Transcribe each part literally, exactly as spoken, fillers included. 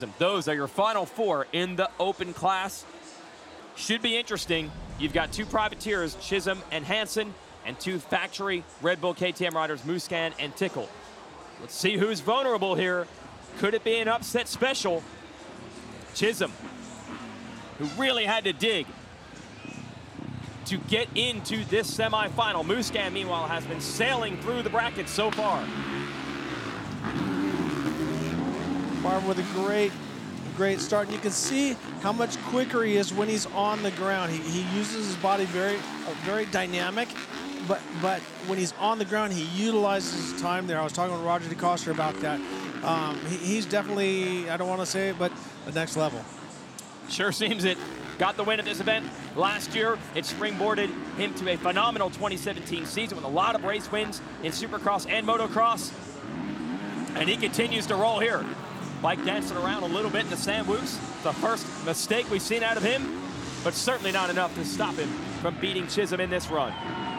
Those are your final four in the open class. Should be interesting. You've got two privateers, Chisholm and Hansen, and two factory Red Bull K T M riders, Musquin and Tickle. Let's see who's vulnerable here. Could it be an upset special? Chisholm, who really had to dig to get into this semifinal. Musquin, meanwhile, has been sailing through the brackets so far. Marvin with a great, great start. And you can see how much quicker he is when he's on the ground. He, he uses his body very, uh, very dynamic, but but when he's on the ground, he utilizes his time there. I was talking with Roger DeCoster about that. Um, he, he's definitely, I don't want to say it, but the next level. Sure seems it. Got the win at this event last year. It springboarded him to a phenomenal twenty seventeen season with a lot of race wins in Supercross and Motocross. And he continues to roll here. Bike dancing around a little bit in the sand whoops. The first mistake we've seen out of him, but certainly not enough to stop him from beating Chisholm in this run.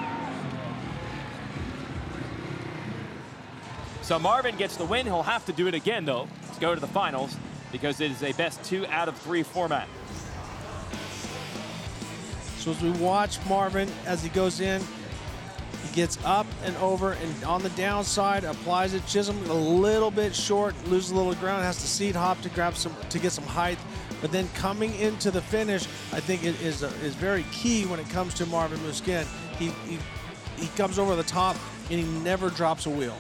So Marvin gets the win. He'll have to do it again, though, to go to the finals, because it is a best two out of three format. So as we watch Marvin as he goes in, he gets up and over, and on the downside applies it. Chisholm a little bit short, loses a little ground, has to seat hop to grab some to get some height. But then coming into the finish, I think it is uh, is very key when it comes to Marvin Musquin. He, he he comes over the top and he never drops a wheel.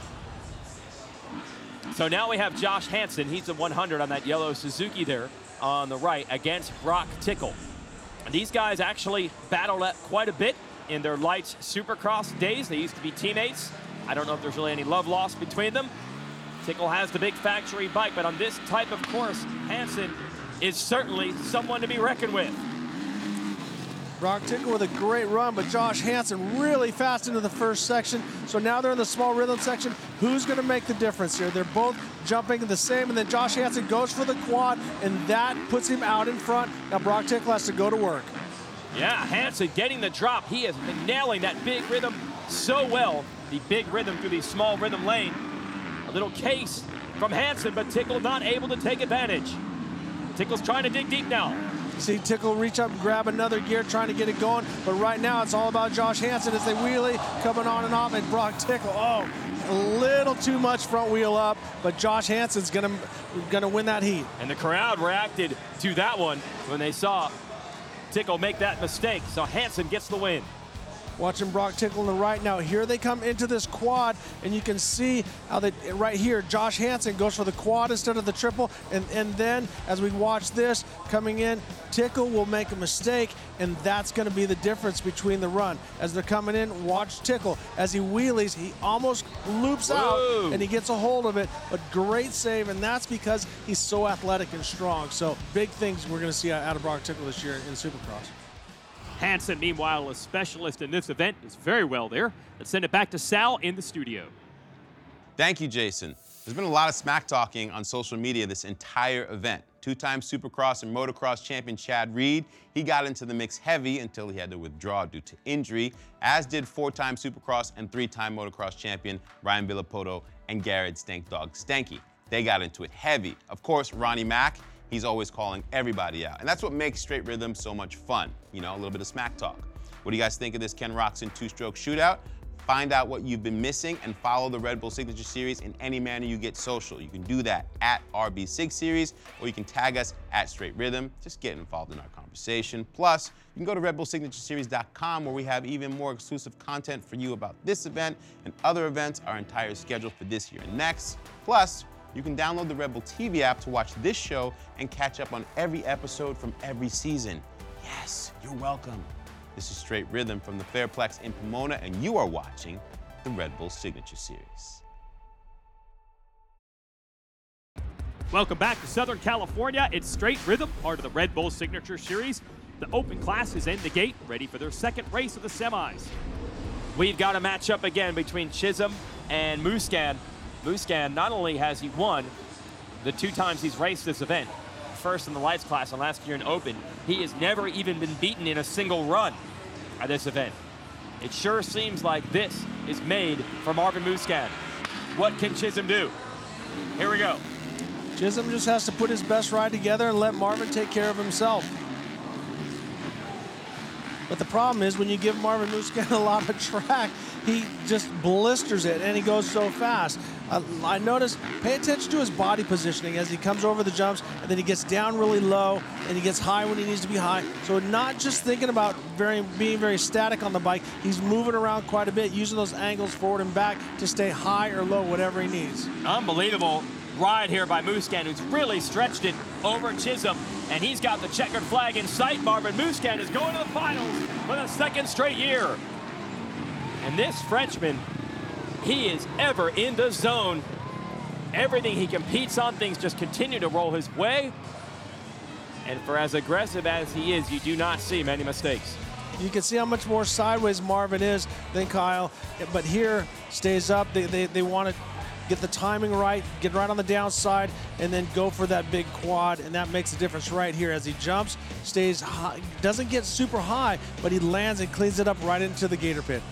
So now we have Josh Hansen. He's a one hundred on that yellow Suzuki there on the right against Brock Tickle. And these guys actually battled at quite a bit in their Lights Supercross days. They used to be teammates. I don't know if there's really any love lost between them. Tickle has the big factory bike, but on this type of course, Hansen is certainly someone to be reckoned with. Brock Tickle with a great run, but Josh Hansen really fast into the first section. So now they're in the small rhythm section. Who's going to make the difference here? They're both jumping the same, and then Josh Hansen goes for the quad, and that puts him out in front. Now Brock Tickle has to go to work. Yeah, Hansen getting the drop. He has been nailing that big rhythm so well. The big rhythm through the small rhythm lane. A little case from Hansen, but Tickle not able to take advantage. Tickle's trying to dig deep now. See Tickle reach up and grab another gear, trying to get it going. But right now, it's all about Josh Hansen as they wheelie, coming on and off, and Brock Tickle, oh, a little too much front wheel up, but Josh Hansen's gonna, gonna win that heat. And the crowd reacted to that one when they saw Tickle make that mistake, so Hansen gets the win. Watching Brock Tickle on the right now. Here they come into this quad, and you can see how they, right here, Josh Hansen goes for the quad instead of the triple, and, and then as we watch this coming in, Tickle will make a mistake, and that's going to be the difference between the run. As they're coming in, watch Tickle. As he wheelies, he almost loops Whoa. out, and he gets a hold of it, but great save, and that's because he's so athletic and strong. So big things we're going to see out of Brock Tickle this year in Supercross. Hansen, meanwhile, a specialist in this event, is very well there. Let's send it back to Sal in the studio. Thank you, Jason. There's been a lot of smack talking on social media this entire event. Two-time Supercross and Motocross champion Chad Reed, he got into the mix heavy until he had to withdraw due to injury, as did four-time Supercross and three-time Motocross champion Ryan Villopoto and Garrett Stank Dog Stanky. They got into it heavy. Of course, Ronnie Mack, he's always calling everybody out. And that's what makes Straight Rhythm so much fun. You know, a little bit of smack talk. What do you guys think of this Ken Roczen two-stroke shootout? Find out what you've been missing and follow the Red Bull Signature Series in any manner you get social. You can do that at R B Sig Series, or you can tag us at Straight Rhythm. Just get involved in our conversation. Plus, you can go to red bull signature series dot com, where we have even more exclusive content for you about this event and other events, our entire schedule for this year and next. Plus, you can download the Red Bull T V app to watch this show and catch up on every episode from every season. Yes, you're welcome. This is Straight Rhythm from the Fairplex in Pomona, and you are watching the Red Bull Signature Series. Welcome back to Southern California. It's Straight Rhythm, part of the Red Bull Signature Series. The open class is in the gate, ready for their second race of the semis. We've got a matchup again between Chisholm and Musquin. Musquin, not only has he won the two times he's raced this event, first in the lights class and last year in open, he has never even been beaten in a single run at this event. It sure seems like this is made for Marvin Musquin. What can Chisholm do? Here we go. Chisholm just has to put his best ride together and let Marvin take care of himself. But the problem is when you give Marvin Musquin a lot of track, he just blisters it and he goes so fast. Uh, I noticed, pay attention to his body positioning as he comes over the jumps and then he gets down really low and he gets high when he needs to be high. So not just thinking about very, being very static on the bike, he's moving around quite a bit, using those angles forward and back to stay high or low, whatever he needs. Unbelievable ride here by Musquin, who's really stretched it over Chisholm, and he's got the checkered flag in sight. Marvin Musquin is going to the finals for the second straight year. And this Frenchman, he is ever in the zone. Everything he competes on, things just continue to roll his way. And for as aggressive as he is, you do not see many mistakes. You can see how much more sideways Marvin is than Kyle, but here stays up. They, they, they want to get the timing right, get right on the downside, and then go for that big quad, and that makes a difference right here as he jumps, stays high, doesn't get super high, but he lands and cleans it up right into the gator pit.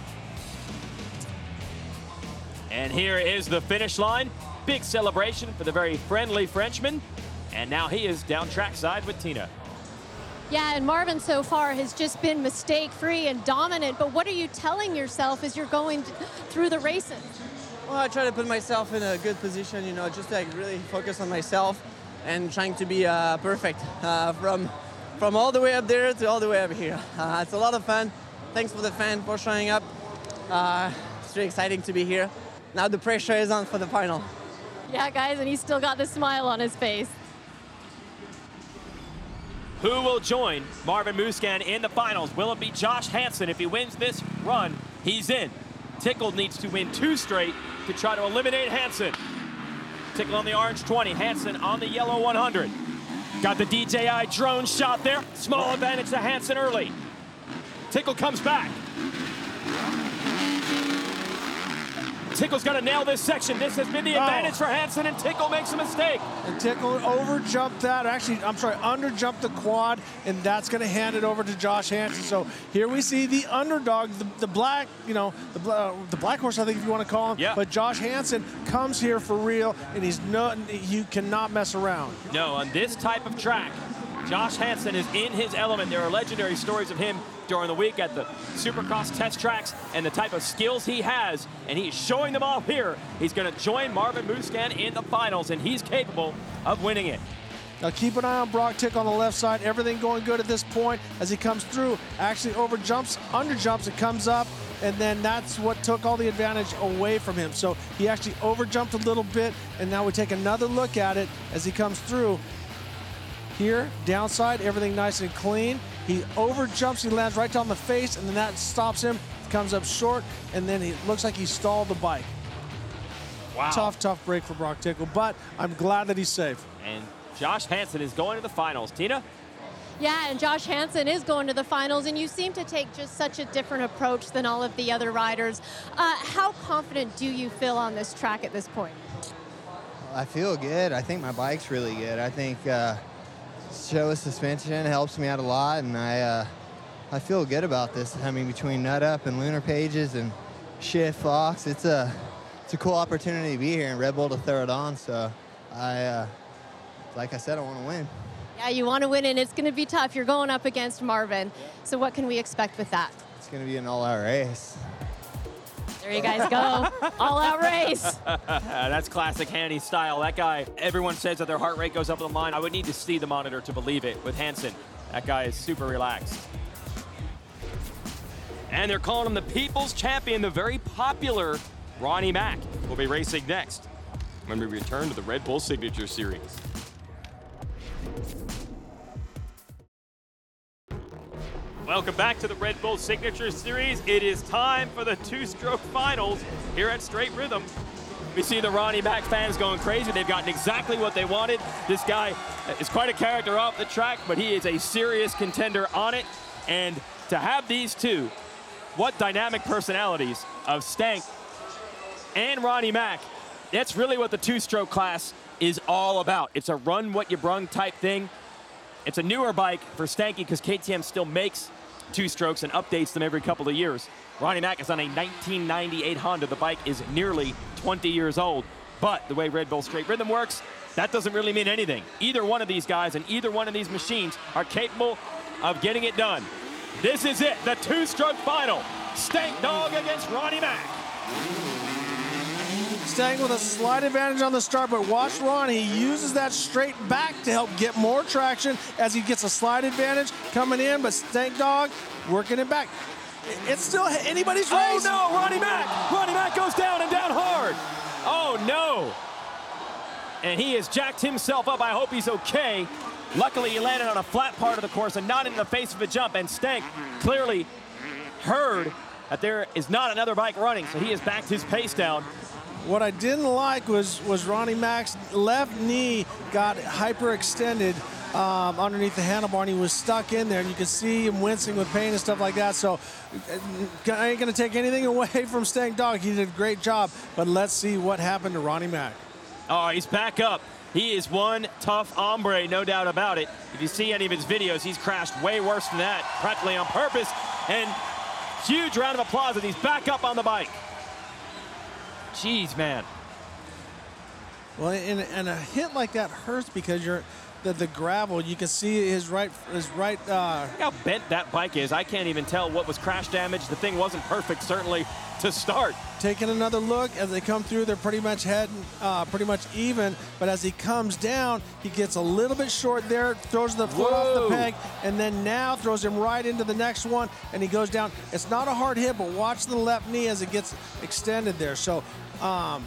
And here is the finish line. Big celebration for the very friendly Frenchman. And now he is down trackside with Tina. Yeah, and Marvin so far has just been mistake-free and dominant, but what are you telling yourself as you're going through the races? Well, I try to put myself in a good position, you know, just like really focus on myself and trying to be uh, perfect uh, from from all the way up there to all the way up here. Uh, it's a lot of fun. Thanks for the fan for showing up. Uh, it's really exciting to be here. Now the pressure is on for the final. Yeah, guys, and he's still got the smile on his face. Who will join Marvin Musquin in the finals? Will it be Josh Hansen? If he wins this run, he's in. Tickle needs to win two straight to try to eliminate Hansen. Tickle on the orange twenty, Hansen on the yellow one hundred. Got the D J I drone shot there. Small advantage to Hansen early. Tickle comes back. Tickle's got to nail this section. This has been the advantage oh. for Hansen, and Tickle makes a mistake. And Tickle over jumped that. Actually, I'm sorry, under jumped the quad, and that's going to hand it over to Josh Hansen. So here we see the underdog, the, the black, you know, the, uh, the black horse, I think if you want to call him. Yeah. But Josh Hansen comes here for real, and he's no, you cannot mess around. No, on this type of track, Josh Hansen is in his element. There are legendary stories of him during the week at the Supercross test tracks and the type of skills he has, and he's showing them all here. He's going to join Marvin Musquin in the finals, and he's capable of winning it. Now keep an eye on Brock Tickle on the left side. Everything going good at this point as he comes through. Actually over jumps, under jumps, it comes up, and then that's what took all the advantage away from him. So he actually over jumped a little bit, and now we take another look at it as he comes through. Here, downside, everything nice and clean. He over jumps, he lands right down the face, and then that stops him, comes up short, and then it looks like he stalled the bike. Wow. Tough, tough break for Brock Tickle, but I'm glad that he's safe. And Josh Hansen is going to the finals. Tina? Yeah, and Josh Hansen is going to the finals, and you seem to take just such a different approach than all of the other riders. Uh, how confident do you feel on this track at this point? I feel good. I think my bike's really good. I think uh, Showa suspension helps me out a lot, and I uh, I feel good about this. I mean, between Nut Up and Lunar Pages and Shift Fox, it's a it's a cool opportunity to be here and Red Bull to throw it on. So I, uh, like I said, I want to win. Yeah, you want to win, and it's going to be tough. You're going up against Marvin. So what can we expect with that? It's going to be an all-out race. There you guys go. All-out race. That's classic Hanny style. That guy, everyone says that their heart rate goes up on the line. I would need to see the monitor to believe it with Hansen. That guy is super relaxed. And they're calling him the People's Champion, the very popular Ronnie Mack will be racing next when we return to the Red Bull Signature Series. Welcome back to the Red Bull Signature Series. It is time for the two-stroke finals here at Straight Rhythm. We see the Ronnie Mack fans going crazy. They've gotten exactly what they wanted. This guy is quite a character off the track, but he is a serious contender on it. And to have these two, what dynamic personalities of Stank and Ronnie Mack, that's really what the two-stroke class is all about. It's a run what you brung type thing. It's a newer bike for Stanky because K T M still makes two strokes and updates them every couple of years. Ronnie Mack is on a nineteen ninety-eight Honda. The bike is nearly twenty years old. But the way Red Bull Straight Rhythm works, that doesn't really mean anything. Either one of these guys and either one of these machines are capable of getting it done. This is it, the two-stroke final. Stank Dog against Ronnie Mack. Staying with a slight advantage on the start, but watch Ron. He uses that straight back to help get more traction as he gets a slight advantage coming in, but Stank Dog working it back. It's still anybody's race. Oh no, Ronnie Mack. Ronnie Mack goes down and down hard. Oh no. And he has jacked himself up. I hope he's okay. Luckily, he landed on a flat part of the course and not in the face of a jump, and Stank clearly heard that there is not another bike running, so he has backed his pace down. What I didn't like was was Ronnie Mack's left knee got hyperextended um, underneath the handlebar, and he was stuck in there, and you could see him wincing with pain and stuff like that. So I ain't gonna take anything away from Stank Dog. He did a great job, but let's see what happened to Ronnie Mack. Oh, he's back up. He is one tough hombre, no doubt about it. If you see any of his videos, he's crashed way worse than that, practically on purpose. And huge round of applause, and he's back up on the bike. Jeez, man. Well, and, and a hit like that hurts because you're the, the gravel. You can see his right his right. Uh, Look how bent that bike is. I can't even tell what was crash damage. The thing wasn't perfect, certainly, to start. Taking another look as they come through, they're pretty much heading uh, pretty much even. But as he comes down, he gets a little bit short there, throws the foot off the peg, and then now throws him right into the next one, and he goes down. It's not a hard hit, but watch the left knee as it gets extended there. So. Um,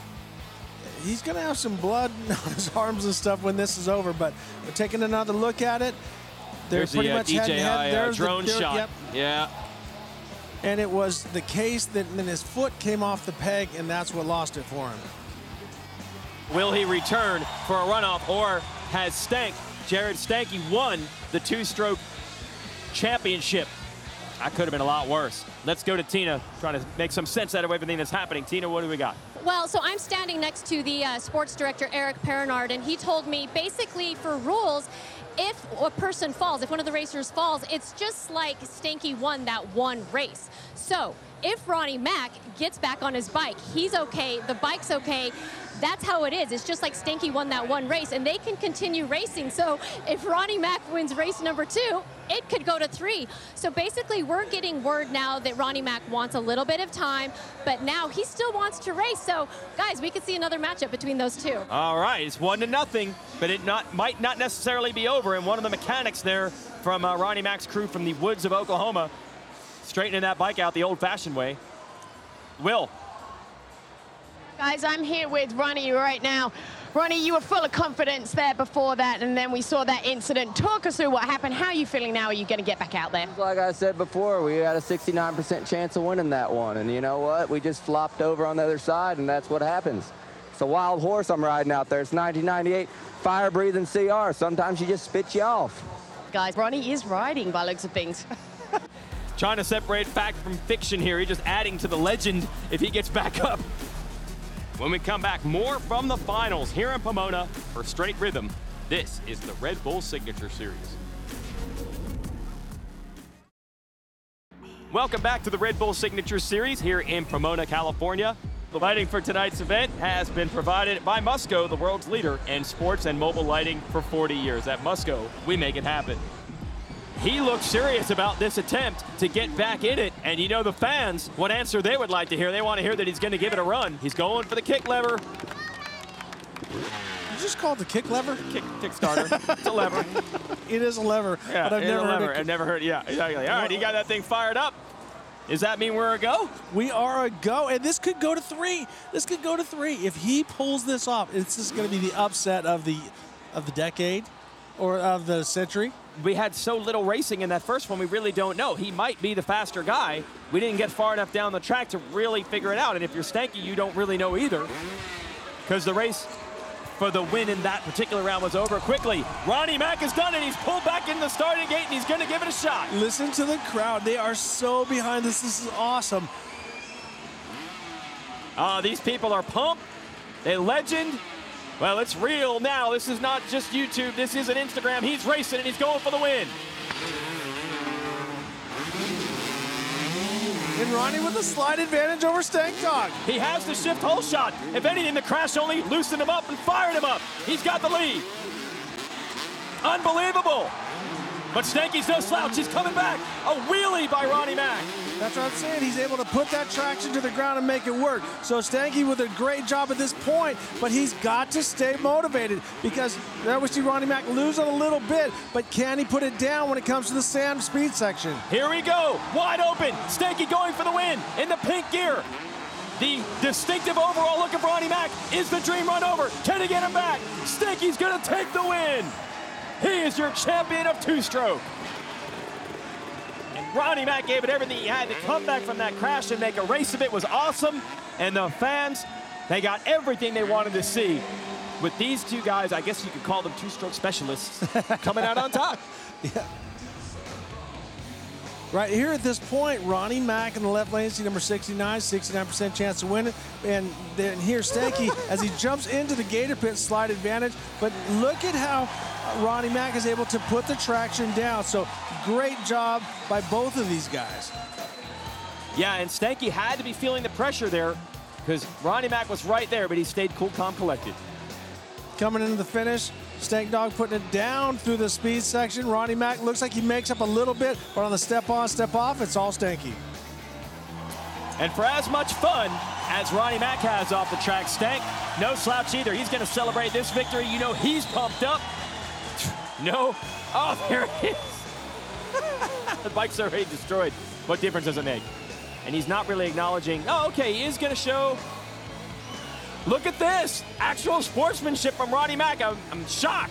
he's going to have some blood on his arms and stuff when this is over, but we're taking another look at it. They're There's pretty the, uh, much head and head. There's uh, drone the, shot. Yep. Yeah. And it was the case that then his foot came off the peg, and that's what lost it for him. Will he return for a runoff, or has Stank, Jared Stanky, won the two-stroke championship? That could have been a lot worse. Let's go to Tina, trying to make some sense out of everything that's happening. Tina, what do we got? Well, so I'm standing next to the uh, sports director, Eric Perenard, and he told me basically for rules, if a person falls, if one of the racers falls, it's just like Stanky won that one race. So if Ronnie Mack gets back on his bike, he's okay, the bike's okay. That's how it is. It's just like Stanky won that one race, and they can continue racing. So if Ronnie Mack wins race number two, it could go to three. So basically, we're getting word now that Ronnie Mack wants a little bit of time, but now he still wants to race. So, guys, we could see another matchup between those two. All right, it's one to nothing, but it not might not necessarily be over. And one of the mechanics there from uh, Ronnie Mack's crew from the woods of Oklahoma, straightening that bike out the old-fashioned way. Will. Guys, I'm here with Ronnie right now. Ronnie, you were full of confidence there before that, and then we saw that incident. Talk us through what happened. How are you feeling now? Are you going to get back out there? Like I said before, we had a sixty-nine percent chance of winning that one. And you know what? We just flopped over on the other side, and that's what happens. It's a wild horse I'm riding out there. It's nineteen ninety-eight fire-breathing C R. Sometimes you just spit you off. Guys, Ronnie is riding by looks of things. Trying to separate fact from fiction here. He's just adding to the legend if he gets back up. When we come back, more from the finals here in Pomona for Straight Rhythm. This is the Red Bull Signature Series. Welcome back to the Red Bull Signature Series here in Pomona, California. The lighting for tonight's event has been provided by Musco, the world's leader in sports and mobile lighting for forty years. At Musco, we make it happen. He looks serious about this attempt to get back in it. And you know the fans, what answer they would like to hear. They want to hear that he's going to give it a run. He's going for the kick lever. You just call it the kick lever? Kick, kick starter. It's a lever. It is a lever, Yeah, but I've it's never a heard lever. it. I've never heard, yeah, exactly. All right, he got that thing fired up. Does that mean we're a go? We are a go, and this could go to three. This could go to three. If he pulls this off, it's just going to be the upset of the of the decade or of the century. We had so little racing in that first one, we really don't know. He might be the faster guy. We didn't get far enough down the track to really figure it out. And if you're Stanky, you don't really know either, because the race for the win in that particular round was over quickly. Ronnie Mack has done it. He's pulled back in the starting gate, and he's going to give it a shot. Listen to the crowd. They are so behind this. This is awesome. Uh, these people are pumped. They legend. Well, it's real now. This is not just YouTube. This is an Instagram. He's racing, and he's going for the win. And Ronnie with a slight advantage over Stank Dog. He has the shift hole shot. If anything, the crash only loosened him up and fired him up. He's got the lead. Unbelievable. But Stanky's no slouch. He's coming back. A wheelie by Ronnie Mack. That's what I'm saying. He's able to put that traction to the ground and make it work. So Stanky with a great job at this point, but he's got to stay motivated because there we see Ronnie Mack lose it a little bit, but can he put it down when it comes to the sand speed section? Here we go. Wide open. Stanky going for the win in the pink gear. The distinctive overall look of Ronnie Mack is the dream run over. Can he get him back? Stanky's going to take the win. He is your champion of two-stroke. And Ronnie Mack gave it everything he had to come back from that crash and make a race of it. Was awesome. And the fans, they got everything they wanted to see. With these two guys, I guess you could call them two-stroke specialists, coming out on top. Yeah. Right here at this point, Ronnie Mack in the left lane, seat number sixty-nine, sixty-nine percent chance to win it. And then here Stanky, as he jumps into the Gator Pit, slight advantage. But look at how Ronnie Mack is able to put the traction down. So great job by both of these guys. Yeah, and Stanky had to be feeling the pressure there because Ronnie Mack was right there, but he stayed cool, calm, collected. Coming into the finish, Stank Dog putting it down through the speed section. Ronnie Mack looks like he makes up a little bit, but on the step on, step off, it's all Stanky. And for as much fun as Ronnie Mack has off the track, Stank, no slouch either. He's going to celebrate this victory. You know he's pumped up. No. Oh, there it is. The bike's already destroyed. What difference does it make? And he's not really acknowledging, oh, okay, he is going to show. Look at this. Actual sportsmanship from Ronnie Mack. I'm, I'm shocked.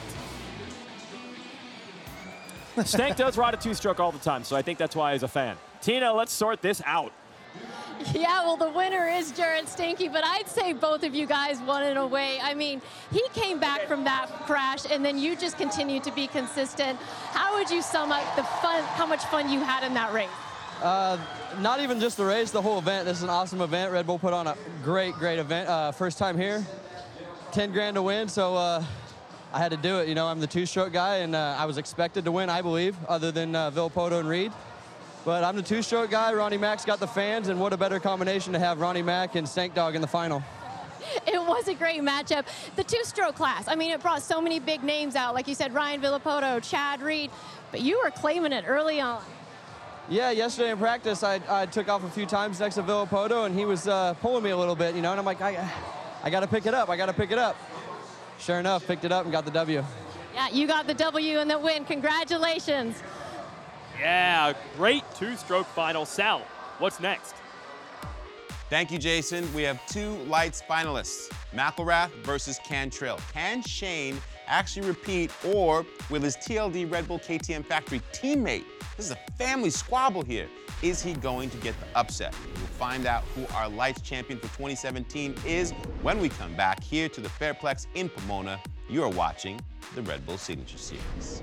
Stank does ride a two-stroke all the time, so I think that's why he's a fan. Tina, let's sort this out. Yeah, well, the winner is Jared Stanky, but I'd say both of you guys won in a way. I mean, he came back from that crash, and then you just continued to be consistent. How would you sum up the fun, how much fun you had in that race? Uh, not even just the race, the whole event. This is an awesome event. Red Bull put on a great, great event. Uh, first time here, ten grand to win, so uh, I had to do it. You know, I'm the two-stroke guy, and uh, I was expected to win, I believe, other than uh, Villopoto and Reed. But I'm the two-stroke guy. Ronnie Mack's got the fans, and what a better combination to have Ronnie Mack and Stank Dog in the final. It was a great matchup. The two-stroke class, I mean, it brought so many big names out. Like you said, Ryan Villopoto, Chad Reed, but you were claiming it early on. Yeah, yesterday in practice, I, I took off a few times next to Villopoto, and he was uh, pulling me a little bit, you know, and I'm like, I, I got to pick it up. I got to pick it up. Sure enough, picked it up and got the W. Yeah, you got the W and the win. Congratulations. Yeah, great two-stroke final. Sal, what's next? Thank you, Jason. We have two lights finalists, McElrath versus Cantrell. Can Shane actually repeat, or will his T L D Red Bull K T M Factory teammate, this is a family squabble here, is he going to get the upset? We'll find out who our lights champion for twenty seventeen is when we come back here to the Fairplex in Pomona. You are watching the Red Bull Signature Series.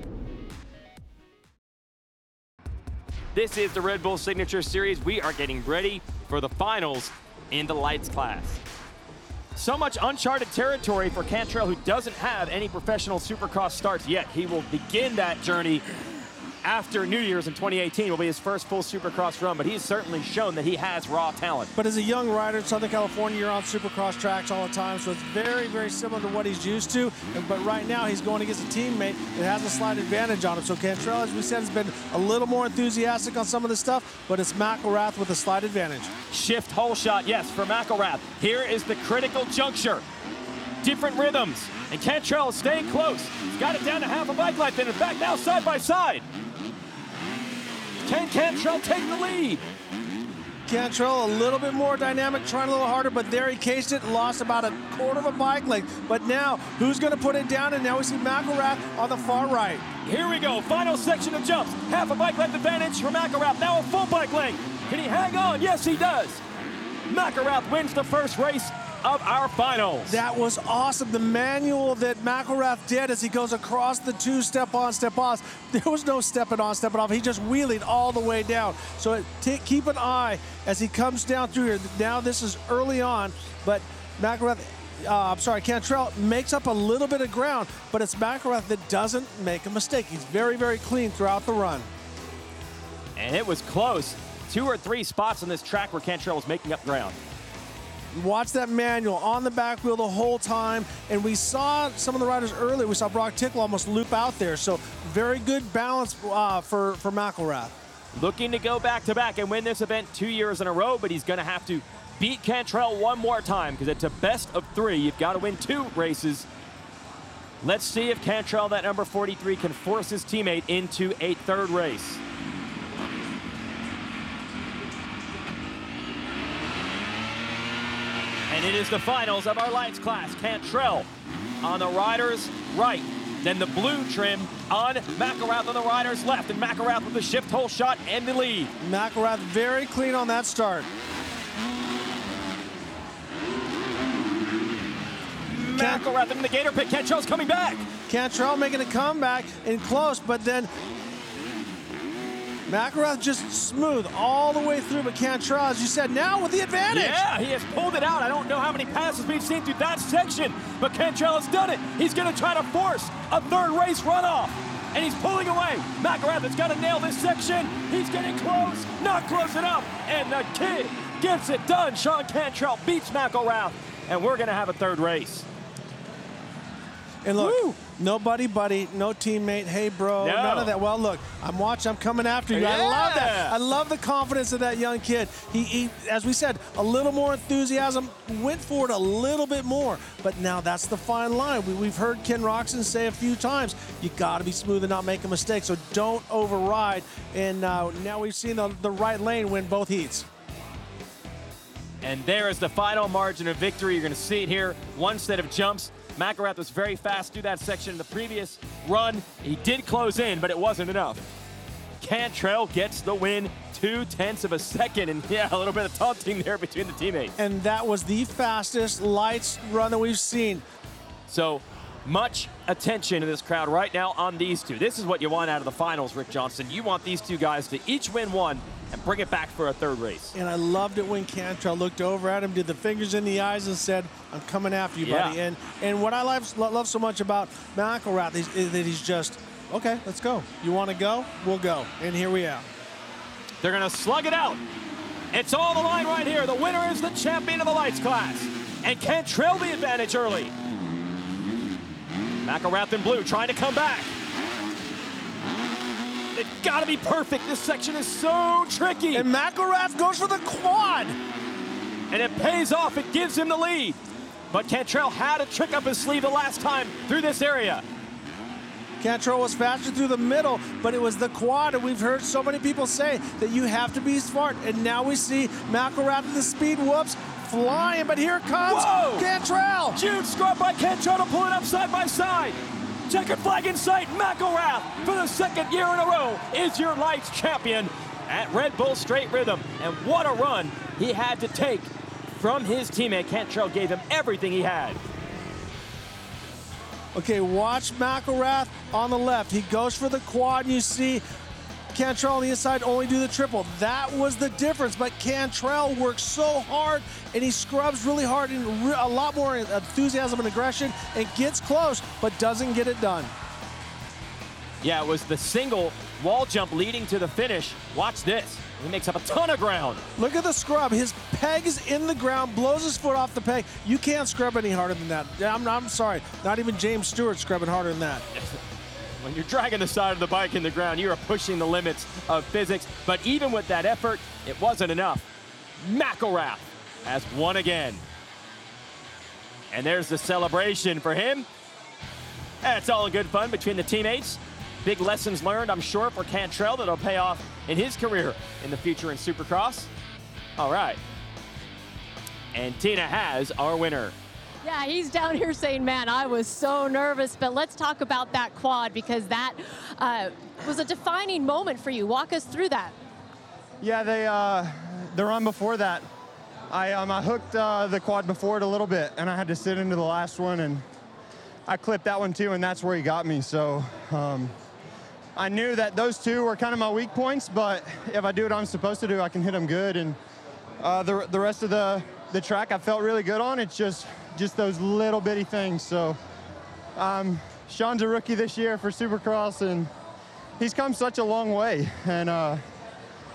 This is the Red Bull Signature Series. We are getting ready for the finals in the lights class. So much uncharted territory for Cantrell, who doesn't have any professional Supercross starts yet. He will begin that journey after New Year's in twenty eighteen. Will be his first full Supercross run, but he's certainly shown that he has raw talent. But as a young rider in Southern California, you're on Supercross tracks all the time, so it's very, very similar to what he's used to. But right now, he's going against a teammate that has a slight advantage on him. So Cantrell, as we said, has been a little more enthusiastic on some of this stuff, but it's McElrath with a slight advantage. Shift hole shot, yes, for McElrath. Here is the critical juncture. Different rhythms, and Cantrell is staying close. He's got it down to half a bike length, and in fact, now side by side. Can Cantrell take the lead? Cantrell a little bit more dynamic, trying a little harder, but there he cased it and lost about a quarter of a bike length. But now, who's going to put it down? And now we see McElrath on the far right. Here we go, final section of jumps. Half a bike length advantage for McElrath, now a full bike length. Can he hang on? Yes, he does. McElrath wins the first race of our finals. That was awesome. The manual that McElrath did as he goes across the two step on, step off, there was no stepping on, stepping off. He just wheelied all the way down. So t keep an eye as he comes down through here. Now this is early on, but McElrath, uh, I'm sorry, Cantrell makes up a little bit of ground, but it's McElrath that doesn't make a mistake. He's very, very clean throughout the run. And it was close. two or three spots on this track where Cantrell was making up ground. Watch that manual on the back wheel the whole time, and we saw some of the riders earlier. We saw Brock Tickle almost loop out there, so very good balance uh, for, for McElrath. Looking to go back-to-back and win this event two years in a row, but he's going to have to beat Cantrell one more time because it's a best of three. You've got to win two races. Let's see if Cantrell, that number forty-three, can force his teammate into a third race. And it is the finals of our lights class. Cantrell on the rider's right. Then the blue trim on McElrath on the rider's left. And McElrath with the shift hole shot and the lead. McElrath very clean on that start. McElrath in the gator pit. Cantrell's coming back. Cantrell making a comeback in close, but then McElrath just smooth all the way through, but Cantrell, as you said, now with the advantage. Yeah, he has pulled it out. I don't know how many passes we've seen through that section, but Cantrell has done it. He's going to try to force a third race runoff, and he's pulling away. McElrath has got to nail this section. He's getting close, not close enough, and the kid gets it done. Sean Cantrell beats McElrath, and we're going to have a third race. And look, Woo. no buddy buddy, no teammate, hey bro, No. none of that. Well, look, I'm watching, I'm coming after you. I Yeah. love that. I love the confidence of that young kid. He, he, as we said, a little more enthusiasm, went forward a little bit more. But now that's the fine line. We, we've heard Ken Roczen say a few times, you got to be smooth and not make a mistake, so don't override. And uh, now we've seen the, the right lane win both heats. And there is the final margin of victory. You're going to see it here. One set of jumps. McElrath was very fast through that section in the previous run. He did close in, but it wasn't enough. Cantrell gets the win, two-tenths of a second, and yeah, a little bit of taunting there between the teammates. And that was the fastest lights run that we've seen. So much attention in this crowd right now on these two. This is what you want out of the finals, Rick Johnson. You want these two guys to each win one and bring it back for a third race. And I loved it when Cantrell looked over at him, did the fingers in the eyes, and said, I'm coming after you, buddy. Yeah. And and what I love, love so much about McElrath is, is that he's just, okay, let's go. You want to go? We'll go. And here we are. They're going to slug it out. It's all the line right here. The winner is the champion of the lights class. And Cantrell the advantage early. McElrath in blue trying to come back. It's got to be perfect. This section is so tricky. And McElrath goes for the quad. And it pays off. It gives him the lead. But Cantrell had a trick up his sleeve the last time through this area. Cantrell was faster through the middle, but it was the quad, and we've heard so many people say that you have to be smart. And now we see McElrath with the speed whoops flying, but here comes Whoa! Cantrell. Huge scrub by Cantrell to pull it up side by side. Checkered flag in sight. McElrath, for the second year in a row, is your lights champion at Red Bull Straight Rhythm. And what a run he had to take from his teammate. Cantrell gave him everything he had. Okay, watch McElrath on the left. He goes for the quad, and you see Cantrell on the inside only do the triple. That was the difference, but Cantrell works so hard, and he scrubs really hard and re a lot more enthusiasm and aggression, and gets close, but doesn't get it done. Yeah, it was the single wall jump leading to the finish. Watch this. He makes up a ton of ground. Look at the scrub. His peg is in the ground, blows his foot off the peg. You can't scrub any harder than that. I'm, I'm sorry. Not even James Stewart scrubbing harder than that. When you're dragging the side of the bike in the ground, you are pushing the limits of physics. But even with that effort, it wasn't enough. McElrath has won again. And there's the celebration for him. That's all in good fun between the teammates. Big lessons learned, I'm sure, for Cantrell that'll pay off in his career in the future in Supercross. All right. And Tina has our winner. Yeah, he's down here saying, man, I was so nervous. But let's talk about that quad, because that uh, was a defining moment for you. Walk us through that. Yeah, they, uh, the run before that, I, um, I hooked uh, the quad before it a little bit, and I had to sit into the last one, and I clipped that one too, and that's where he got me. So um, I knew that those two were kind of my weak points, but if I do what I'm supposed to do, I can hit them good. And uh, the, the rest of the, the track I felt really good on. It's just, just those little bitty things. So um, Sean's a rookie this year for Supercross, and he's come such a long way. And uh,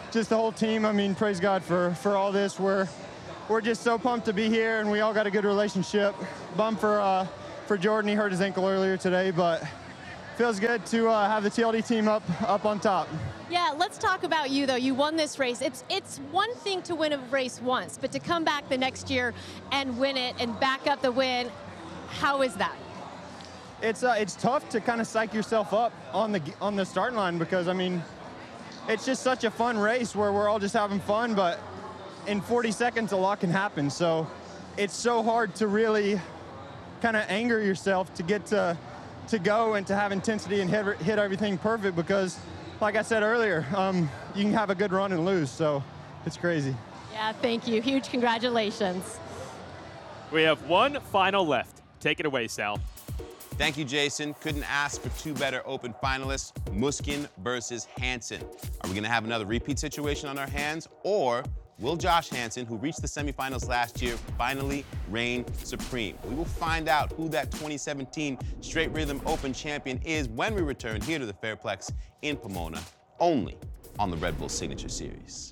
just the whole team. I mean, praise God for, for all this. We're, we're just so pumped to be here, and we all got a good relationship. Bummed for, uh, for Jordan. He hurt his ankle earlier today, but feels good to uh, have the T L D team up, up on top. Yeah, let's talk about you, though. You won this race. It's, it's one thing to win a race once, but to come back the next year and win it and back up the win, how is that? It's, uh, it's tough to kind of psych yourself up on the, on the starting line because, I mean, it's just such a fun race where we're all just having fun, but in forty seconds, a lot can happen. So it's so hard to really kind of anger yourself to get to, to go and to have intensity and hit, hit everything perfect because, like I said earlier, um, you can have a good run and lose, so it's crazy. Yeah, thank you. Huge congratulations. We have one final left. Take it away, Sal. Thank you, Jason. Couldn't ask for two better open finalists, Musquin versus Hansen. Are we gonna have another repeat situation on our hands, or will Josh Hansen, who reached the semifinals last year, finally reign supreme? We will find out who that twenty seventeen Straight Rhythm Open champion is when we return here to the Fairplex in Pomona, only on the Red Bull Signature Series.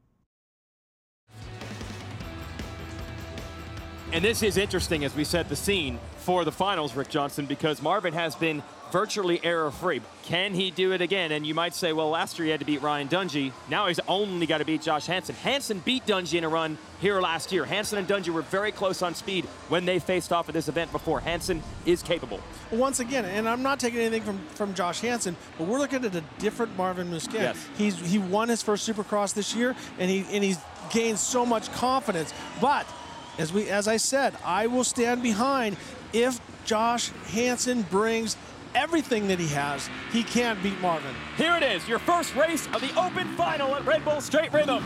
And this is interesting as we set the scene for the finals, Rick Johnson, because Marvin has been virtually error-free. Can he do it again? And you might say, well, last year he had to beat Ryan Dungey. Now he's only got to beat Josh Hansen. Hansen beat Dungey in a run here last year. Hansen and Dungey were very close on speed when they faced off at this event before. Hansen is capable. Once again, and I'm not taking anything from, from Josh Hansen, but we're looking at a different Marvin Musquin. Yes. He's he won his first Supercross this year, and he and he's gained so much confidence. But as we as I said, I will stand behind if Josh Hansen brings everything that he has, he can't beat Marvin. Here it is, your first race of the Open Final at Red Bull Straight Rhythm.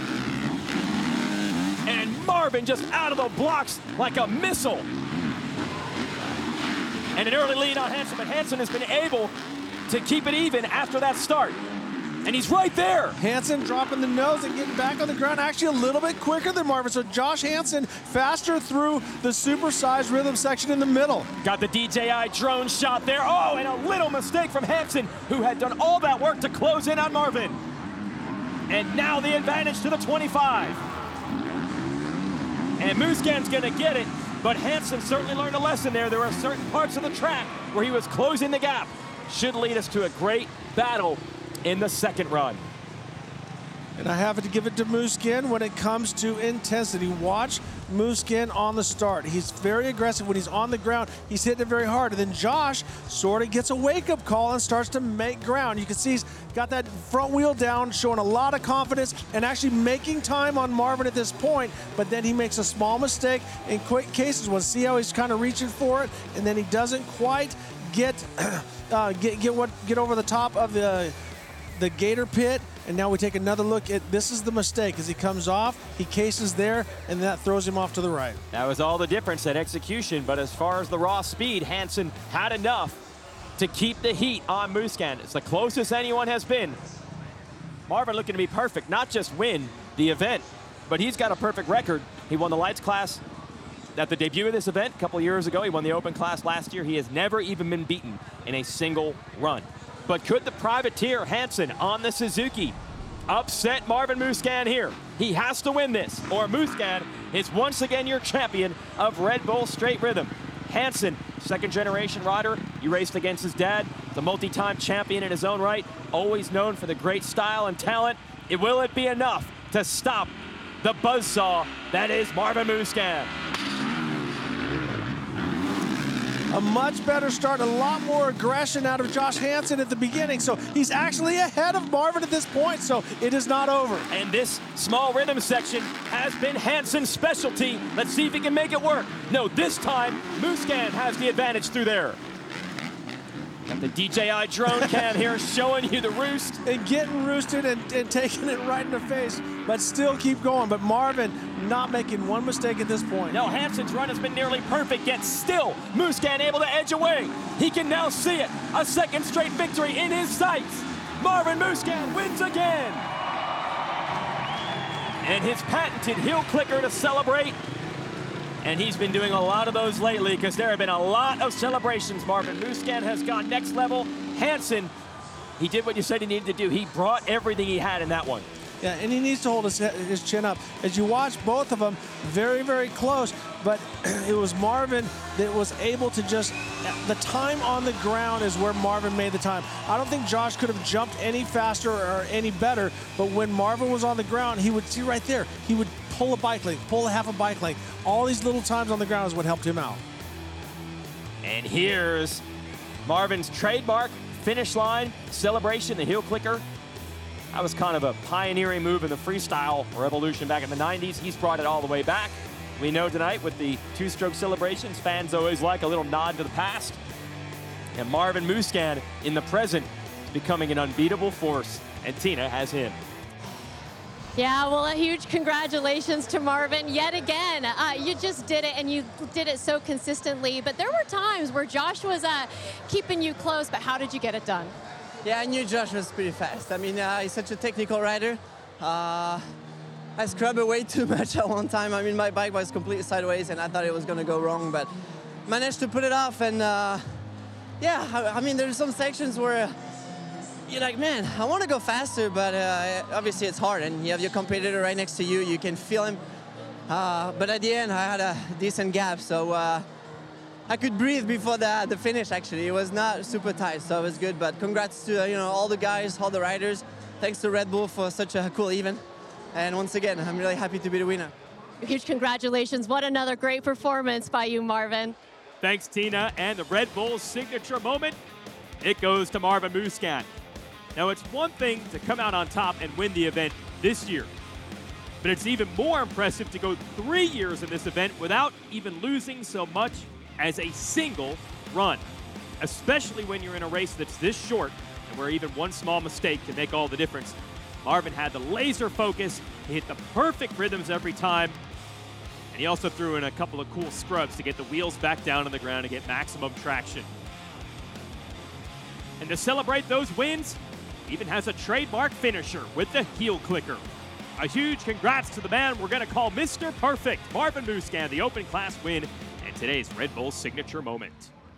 And Marvin just out of the blocks like a missile. And an early lead on Hansen, but Hansen has been able to keep it even after that start. And he's right there. Hansen dropping the nose and getting back on the ground, actually a little bit quicker than Marvin. So Josh Hansen faster through the supersized rhythm section in the middle. Got the D J I drone shot there. Oh, and a little mistake from Hansen, who had done all that work to close in on Marvin. And now the advantage to the twenty-five. And Musquin's gonna get it, but Hansen certainly learned a lesson there. There were certain parts of the track where he was closing the gap. Should lead us to a great battle in the second run. And I have to give it to Musquin when it comes to intensity. Watch Musquin on the start. He's very aggressive when he's on the ground. He's hitting it very hard. And then Josh sort of gets a wake-up call and starts to make ground. You can see he's got that front wheel down, showing a lot of confidence and actually making time on Marvin at this point. But then he makes a small mistake in quick cases. We'll see how he's kind of reaching for it, and then he doesn't quite get uh, get get what get over the top of the the gator pit. And now we take another look at, this is the mistake. As he comes off, he cases there, and that throws him off to the right. That was all the difference at execution, but as far as the raw speed, Hansen had enough to keep the heat on Musquin. It's the closest anyone has been. Marvin looking to be perfect, not just win the event, but he's got a perfect record. He won the lights class at the debut of this event a couple years ago. He won the open class last year. He has never even been beaten in a single run. But could the privateer Hansen on the Suzuki upset Marvin Musquin here? He has to win this, or Musquin is once again your champion of Red Bull Straight Rhythm. Hansen, second generation rider, he raced against his dad, the multi-time champion in his own right, always known for the great style and talent. It will it be enough to stop the buzzsaw that is Marvin Musquin? A much better start, a lot more aggression out of Josh Hansen at the beginning. So he's actually ahead of Marvin at this point, so it is not over. And this small rhythm section has been Hansen's specialty. Let's see if he can make it work. No, this time, Musquin has the advantage through there. Got the D J I drone cam here showing you the roost. And getting roosted and, and taking it right in the face, but still keep going. But Marvin not making one mistake at this point. No, Hansen's run has been nearly perfect, yet still Musquin able to edge away. He can now see it. A second straight victory in his sights. Marvin Musquin wins again. And his patented heel clicker to celebrate. And he's been doing a lot of those lately because there have been a lot of celebrations. Marvin Musquin has gone next level. Hansen, he did what you said he needed to do. He brought everything he had in that one. Yeah, and he needs to hold his, his chin up. As you watch both of them, very, very close, but it was Marvin that was able to just, the time on the ground is where Marvin made the time. I don't think Josh could have jumped any faster or any better, but when Marvin was on the ground, he would see right there, he would pull a bike length, pull a half a bike length. All these little times on the ground is what helped him out. And here's Marvin's trademark finish line celebration, the heel clicker. That was kind of a pioneering move in the freestyle revolution back in the nineties. He's brought it all the way back. We know tonight with the two-stroke celebrations, fans always like a little nod to the past. And Marvin Musquin in the present is becoming an unbeatable force, and Tina has him. Yeah, well, a huge congratulations to Marvin yet again. Uh, you just did it, and you did it so consistently. But there were times where Josh was uh, keeping you close, but how did you get it done? Yeah, I knew Josh was pretty fast. I mean, uh, he's such a technical rider. Uh, I scrubbed away too much at one time. I mean, my bike was completely sideways, and I thought it was going to go wrong, but managed to put it off. And uh, yeah, I, I mean, there's some sections where you're like, man, I want to go faster, but uh, obviously it's hard, and you have your competitor right next to you. You can feel him. Uh, but at the end, I had a decent gap, so uh, I could breathe before the, the finish, actually. It was not super tight, so it was good. But congrats to uh, you know all the guys, all the riders. Thanks to Red Bull for such a cool event. And once again, I'm really happy to be the winner. Huge congratulations. What another great performance by you, Marvin. Thanks, Tina. And the Red Bull signature moment, it goes to Marvin Musquin. Now, it's one thing to come out on top and win the event this year, but it's even more impressive to go three years in this event without even losing so much as a single run, especially when you're in a race that's this short and where even one small mistake can make all the difference. Marvin had the laser focus, he hit the perfect rhythms every time, and he also threw in a couple of cool scrubs to get the wheels back down on the ground and get maximum traction. And to celebrate those wins, even has a trademark finisher with the heel clicker. A huge congrats to the man we're going to call Mister Perfect, Marvin Musquin, the open class win, and today's Red Bull signature moment.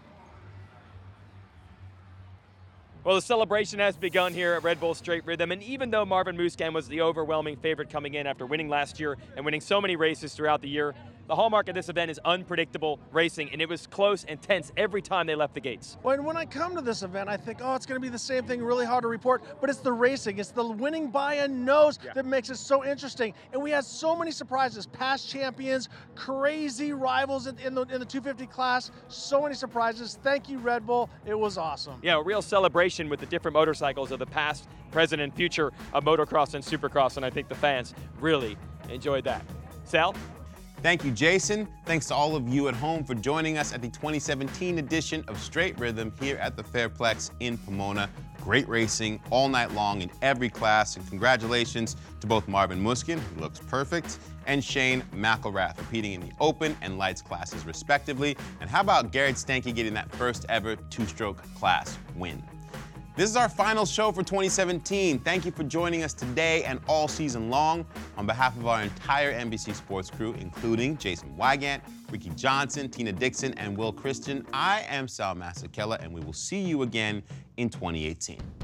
Well, the celebration has begun here at Red Bull Straight Rhythm, and even though Marvin Musquin was the overwhelming favorite coming in after winning last year and winning so many races throughout the year, the hallmark of this event is unpredictable racing, and it was close and tense every time they left the gates. When, when I come to this event, I think, oh, it's going to be the same thing, really hard to report, but it's the racing. It's the winning by a nose yeah. that makes it so interesting. And we had so many surprises, past champions, crazy rivals in, in, the, in the two fifty class, so many surprises. Thank you, Red Bull. It was awesome. Yeah, a real celebration with the different motorcycles of the past, present, and future of motocross and supercross, and I think the fans really enjoyed that. Sal? Thank you, Jason. Thanks to all of you at home for joining us at the twenty seventeen edition of Straight Rhythm here at the Fairplex in Pomona. Great racing all night long in every class, and congratulations to both Marvin Musquin, who looks perfect, and Shane McElrath, competing in the open and lights classes respectively. And how about Garrett Stanke getting that first ever two-stroke class win? This is our final show for twenty seventeen. Thank you for joining us today and all season long. On behalf of our entire N B C Sports crew, including Jason Wygant, Ricky Johnson, Tina Dixon, and Will Christian, I am Sal Masekela, and we will see you again in twenty eighteen.